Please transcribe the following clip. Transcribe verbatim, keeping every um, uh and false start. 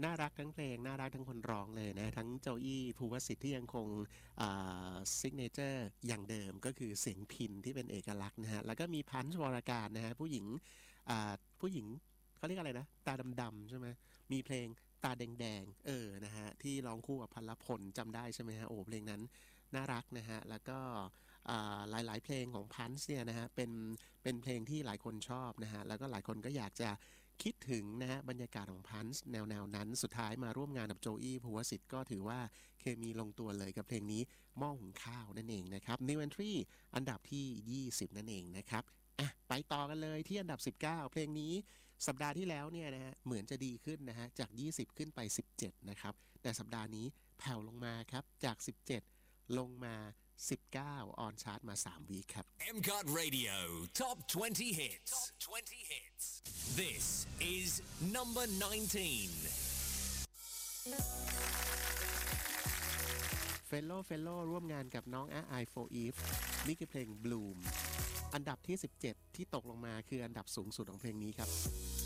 น่ารักทั้งเพลงน่ารักทั้งคนร้องเลยนะทั้งโจอี้ภูวสิทธิ์ที่ยังคงซิกเนเจอร์อย่างเดิมก็คือเสียงพินที่เป็นเอกลักษณ์นะฮะแล้วก็มีพันช์วรการนะฮะผู้หญิงผู้หญิงเขาเรียกอะไรนะตาดำๆใช่ไหมมีเพลงตาแดงๆเออนะฮะที่ร้องคู่กับพลพลจำได้ใช่ไหมฮะโอ้เพลงนั้นน่ารักนะฮะแล้วก็หลายๆเพลงของพันช์เนี่ยนะฮะเป็นเป็นเพลงที่หลายคนชอบนะฮะแล้วก็หลายคนก็อยากจะคิดถึงนะฮะบรรยากาศของพันช์แนวๆนั้นสุดท้ายมาร่วมงานกับโจอี้ภูวสิทธิ์ก็ถือว่าเคมีลงตัวเลยกับเพลงนี้หม้อหุงข้าวนั่นเองนะครับ New Entry อันดับที่ยี่สิบนั่นเองนะครับอ่ะไปต่อกันเลยที่อันดับสิบเก้าเพลงนี้สัปดาห์ที่แล้วเนี่ยนะฮะเหมือนจะดีขึ้นนะฮะจากยี่สิบขึ้นไปสิบเจ็ดนะครับแต่สัปดาห์นี้แผ่วลงมาครับจากสิบเจ็ดลงมาสิบเก้าออนชาร์ตมาสามวีคครับเอ็ม ซี โอ ที Radio Top twenty Hits Top twenty Hits This is number nineteen Fellow Fellow ร่วมงานกับน้องอาไอ for Eve นี่คือเพลง Bloom อันดับที่สิบเจ็ดที่ตกลงมาคืออันดับสูงสุดของเพลงนี้ครับ